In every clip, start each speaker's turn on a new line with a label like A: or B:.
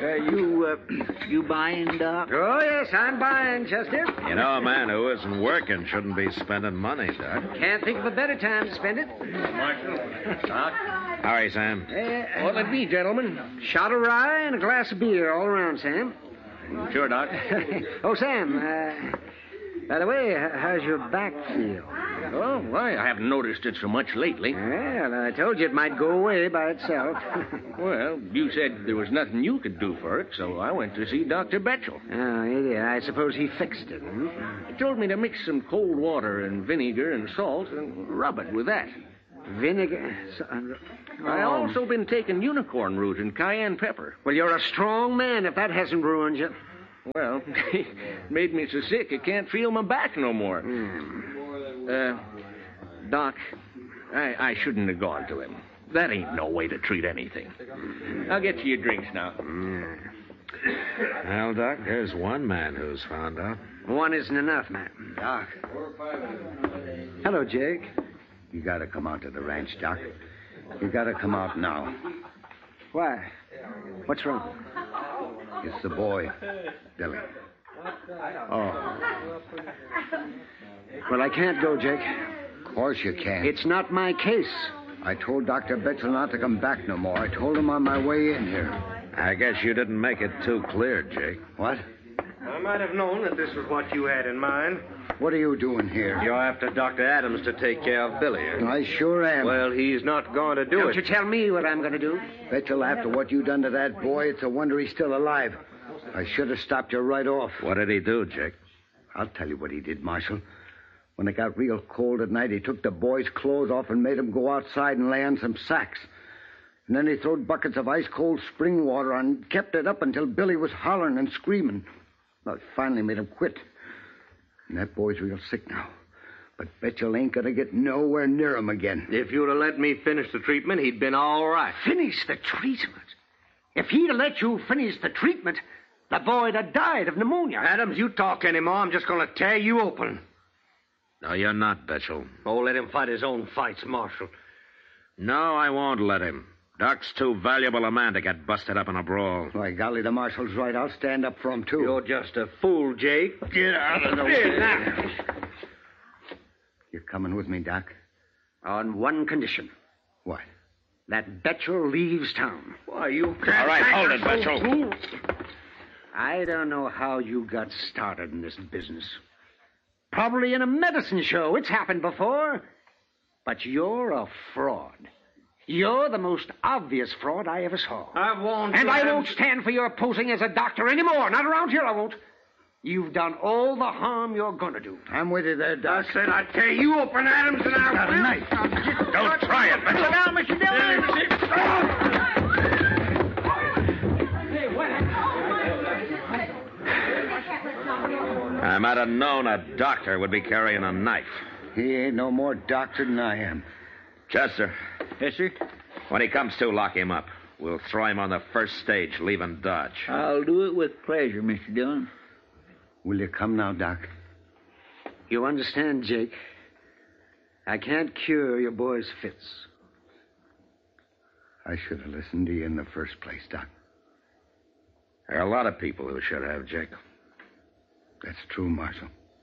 A: You buying, Doc?
B: Oh, yes, I'm buying, Chester.
C: You know, a man who isn't working shouldn't be spending money, Doc.
B: Can't think of a better time to spend it.
D: Marshal. Doc.
C: All right, Sam.
B: What'll it be, gentlemen? Shot of rye and a glass of beer all around, Sam.
D: Sure, Doc.
B: Oh, Sam, by the way, how's your back feel?
D: Oh, why, I haven't noticed it so much lately.
B: Well, I told you it might go away by itself.
D: Well, you said there was nothing you could do for it, so I went to see Dr. Betchel.
B: Oh, he did. I suppose he fixed it, huh?
D: He told me to mix some cold water and vinegar and salt and rub it with that.
B: Vinegar?
D: I also been taking unicorn root and cayenne pepper.
B: Well, you're a strong man if that hasn't ruined you.
D: Well, it made me so sick I can't feel my back no more. Doc, I shouldn't have gone to him. That ain't no way to treat anything. I'll get you your drinks now.
C: Well, Doc, there's one man who's found out.
B: One isn't enough, man.
E: Doc,
B: Hello, Jake.
E: you gotta come out to the ranch, Doc. You gotta come out now.
B: Why? What's wrong?
E: It's the boy, Billy.
B: Oh. Well, I can't go, Jake.
E: Of course you can.
B: It's not my case.
E: I told Dr. Betchel not to come back no more. I told him on my way in here.
C: I guess you didn't make it too clear, Jake.
E: What?
F: I might have known that this was what you had in mind.
E: What are you doing here?
F: You're after Dr. Adams to take care of Billy.
E: I sure am.
F: Well, he's not going to do
B: Don't
F: it.
B: you tell me what I'm going to do.
E: Betchel, after what you done to that boy, it's a wonder he's still alive. I should have stopped you right off.
C: What did he do, Jake?
E: I'll tell you what he did, Marshal. When it got real cold at night, he took the boy's clothes off and made him go outside and lay on some sacks. And then he throwed buckets of ice-cold spring water on and kept it up until Billy was hollering and screaming. Well, it finally made him quit. And that boy's real sick now. But Betchel ain't gonna get nowhere near him again.
F: If you'd have let me finish the treatment, he'd been all right.
B: Finish the treatment? If he'd have let you finish the treatment, the boy'd have died of pneumonia.
F: Adams, you talk anymore, I'm just going to tear you open.
C: No, you're not, Betchel.
F: Oh, let him fight his own fights, Marshal.
C: No, I won't let him. Doc's too valuable a man to get busted up in a brawl.
E: Why, golly, the Marshal's right. I'll stand up for him, too.
F: You're just a fool, Jake.
E: Get out of the way. You're coming with me, Doc?
B: On one condition.
E: What?
B: That Betchel leaves town.
F: Why, you can't...
C: All right, hold it, Betchel.
B: I don't know how you got started in this business. Probably in a medicine show. It's happened before. But you're a fraud. You're the most obvious fraud I ever saw.
F: I won't...
B: And I won't stand for your posing as a doctor anymore. Not around here, I won't. You've done all the harm you're going to do.
E: I'm with you there, Doc.
F: I said I'd tear you open, Adams, and I
E: Got a
F: will.
E: knife.
C: Don't try it, Betchel.
F: Sit down, Mr. Dillon.
C: I might have known a doctor would be carrying a knife.
E: He ain't no more doctor than I am.
C: Chester,
D: Yes, sir?
C: when he comes to, lock him up. We'll throw him on the first stage, leaving Dodge.
A: I'll do it with pleasure, Mr. Dillon.
E: Will you come now, Doc?
B: You understand, Jake? I can't cure your boy's fits.
E: I should have listened to you in the first place, Doc.
C: There are a lot of people who should have, Jake.
E: That's true, Marshal.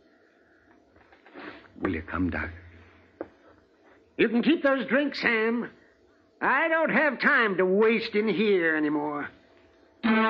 E: Will you come, Doc?
B: You can keep those drinks, Sam. I don't have time to waste in here anymore.